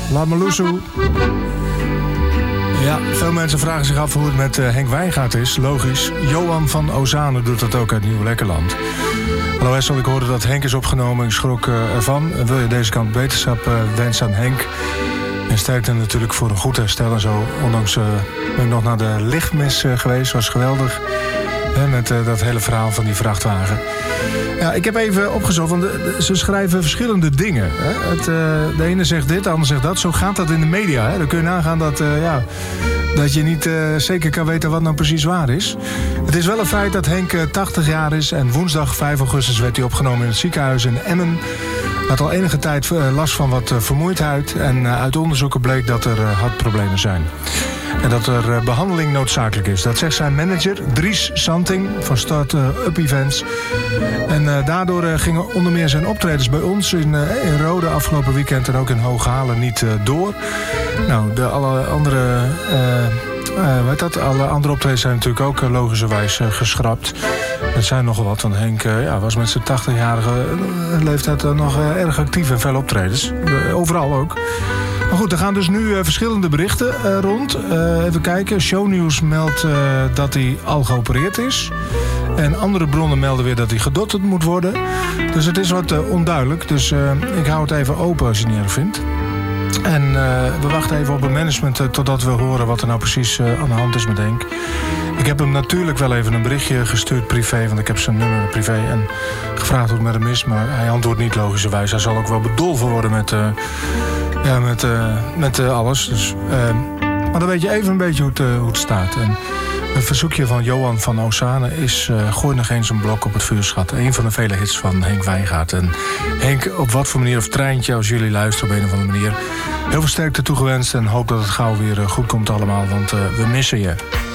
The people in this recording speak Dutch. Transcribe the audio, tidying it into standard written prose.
Lamalusu. Ja, veel mensen vragen zich af hoe het met Henk Wijngaard is. Logisch. Johan van Ozane doet dat ook uit Nieuw-Lekkerland. Hallo Wessel, ik hoorde dat Henk is opgenomen. Ik schrok ervan. Wil je deze kant beterschap wensen aan Henk? En sterkte natuurlijk voor een goed herstel en zo. Ondanks ben ik nog naar de lichtmis geweest. Was geweldig. Met dat hele verhaal van die vrachtwagen. Ja, ik heb even opgezocht, want ze schrijven verschillende dingen. Hè? De ene zegt dit, de ander zegt dat. Zo gaat dat in de media. Hè? Dan kun je nagaan dat je niet zeker kan weten wat nou precies waar is. Het is wel een feit dat Henk 80 jaar is. En woensdag 5 augustus werd hij opgenomen in het ziekenhuis in Emmen. Had al enige tijd last van wat vermoeidheid. En uit onderzoeken bleek dat er hartproblemen zijn. En dat er behandeling noodzakelijk is. Dat zegt zijn manager, Dries Santing, van Start-up Events. En daardoor gingen onder meer zijn optredens bij ons in Rode afgelopen weekend en ook in Hooghalen niet door. Nou, alle andere optredens zijn natuurlijk ook logischerwijs geschrapt. Het zijn nogal wat, want Henk was met zijn 80-jarige leeftijd nog erg actief en veel optredens. Overal ook. Maar goed, er gaan dus nu verschillende berichten rond. Even kijken. Shownieuws meldt dat hij al geopereerd is. En andere bronnen melden weer dat hij gedotterd moet worden. Dus het is wat onduidelijk. Dus ik hou het even open als je het niet erg vindt. En we wachten even op het management totdat we horen wat er nou precies aan de hand is met Henk. Ik heb hem natuurlijk wel even een berichtje gestuurd privé, want ik heb zijn nummer privé en gevraagd hoe het met hem is. Maar hij antwoordt niet logischerwijs. Hij zal ook wel bedolven worden met alles. Dus, maar dan weet je even een beetje hoe het staat. En het verzoekje van Johan van Ozane is gooi nog eens een blok op het vuurschat. Een van de vele hits van Henk Wijngaard. En Henk, op wat voor manier, of Treintje, als jullie luisteren op een of andere manier. Heel veel sterkte toegewenst en hoop dat het gauw weer goed komt allemaal, want we missen je.